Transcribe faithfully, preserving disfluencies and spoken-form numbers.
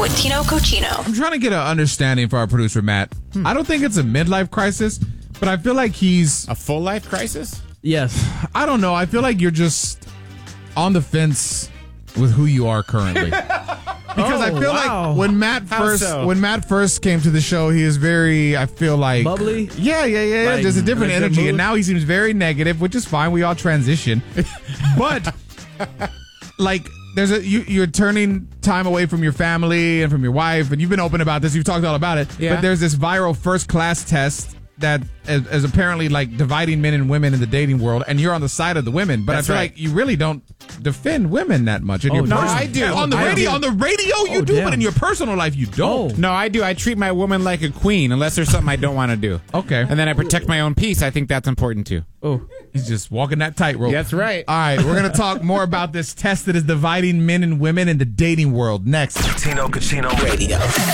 with Tino Cochino. I'm trying to get an understanding for our producer, Matt. Hmm. I don't think it's a midlife crisis, but I feel like he's... A full life crisis? Yes. I don't know. I feel like you're just on the fence with who you are currently. Because oh, I feel wow. like when Matt How first so? when Matt first came to the show, he was very, I feel like... Bubbly? Yeah, yeah, yeah. yeah. Like, Just a different in a good energy. mood? And now he seems very negative, which is fine. We all transition. But, like... There's a you, you're turning time away from your family and from your wife, and you've been open about this. You've talked all about it. Yeah. But there's this viral first class test that is, is apparently like dividing men and women in the dating world, and you're on the side of the women. But That's I feel right. like you really don't defend women that much in Oh, your no, personal- I do. on the I radio. do. On the radio, you Oh, do, damn. but in your personal life, you don't. Oh. No, I do. I treat my woman like a queen unless there's something I don't want to do. Okay. And then I protect my own peace. I think that's important too. Oh, He's just walking that tightrope. That's right. All right, we're gonna talk more about this test that is dividing men and women in the dating world next. Tino Cochino Radio.